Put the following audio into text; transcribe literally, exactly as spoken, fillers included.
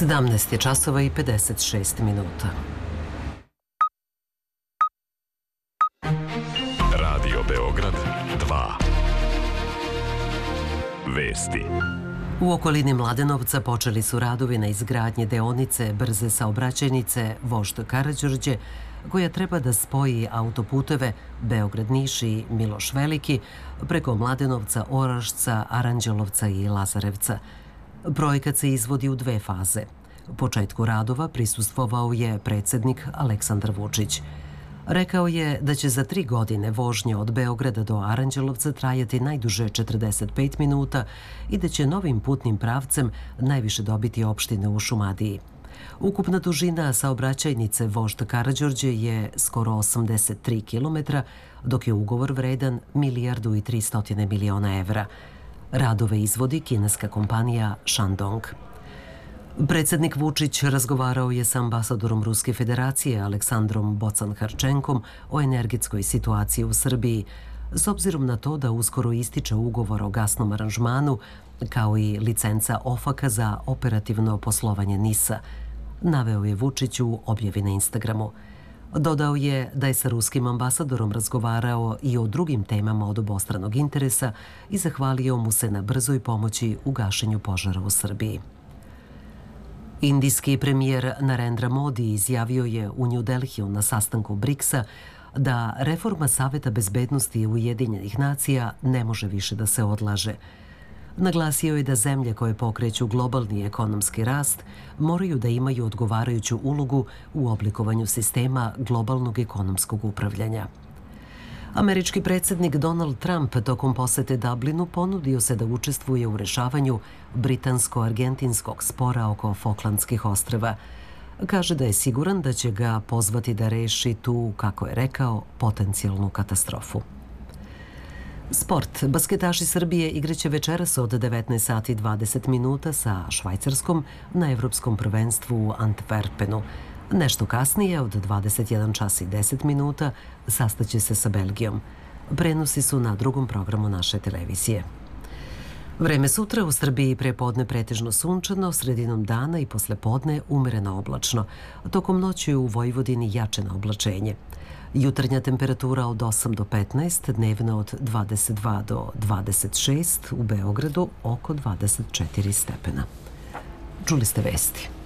sedamnaest je časova i pedeset šest minuta. Radio Beograd dva. Vesti. U okolini Mladenovca počeli su radovi na izgradnji deonice brze saobraćajnice Vožd Karađorđe, koja treba da spoji autoputeve Beograd-Niš i Miloš Veliki preko Mladenovca, Orašca, Aranđelovca i Lazarevca. Projekat se izvodi u dve faze. Početku radova prisustvovao je predsjednik Aleksandar Vučić. Rekao je da će za tri godine vožnje od Beograda do Aranđelovca trajati najduže četrdeset pet minuta i da će novim putnim pravcem najviše dobiti opštine u Šumadiji. Ukupna dužina saobraćajnice Vožd Karađorđe je skoro osamdeset tri kilometra, dok je ugovor vredan milijardu i tristotine miliona evra. Radove izvodi kineska kompanija Shandong. Predsjednik Vučić razgovarao je sa ambasadorom Ruske federacije Aleksandrom Bocan-Harčenkom o energetskoj situaciji u Srbiji, s obzirom na to da uskoro ističe ugovor o gasnom aranžmanu, kao i licenca OFAK-a za operativno poslovanje NIS-a, naveo je Vučić u objavi na Instagramu. Dodao je da je sa ruskim ambasadorom razgovarao i o drugim temama od obostranog interesa i zahvalio mu se na brzoj pomoći u gašenju požara u Srbiji. Indijski premijer Narendra Modi izjavio je u New Delhiju na sastanku briksa da reforma Saveta bezbednosti Ujedinjenih nacija ne može više da se odlaže. Naglasio je da zemlje koje pokreću globalni ekonomski rast moraju da imaju odgovarajuću ulogu u oblikovanju sistema globalnog ekonomskog upravljanja. Američki predsjednik Donald Trump tokom posete Dublinu ponudio se da učestvuje u rešavanju britansko-argentinskog spora oko Falklandskih ostrva. Kaže da je siguran da će ga pozvati da reši tu, kako je rekao, potencijalnu katastrofu. Sport. Basketaši Srbije igraće večeras od devetnaest sati i dvadeset minuta sa Švajcarskom na Evropskom prvenstvu u Antwerpenu. Nešto kasnije, od dvadeset jedan čas i deset minuta, sastaće se sa Belgijom. Prenosi su na drugom programu naše televizije. Vreme sutra u Srbiji prepodne pretežno sunčano, sredinom dana i posle podne umereno oblačno. Tokom noći u Vojvodini jače na oblačenje. Jutarnja temperatura od osam do petnaest, dnevna od dvadeset dva do dvadeset šest, u Beogradu oko dvadeset četiri stepena. Čuli ste vesti.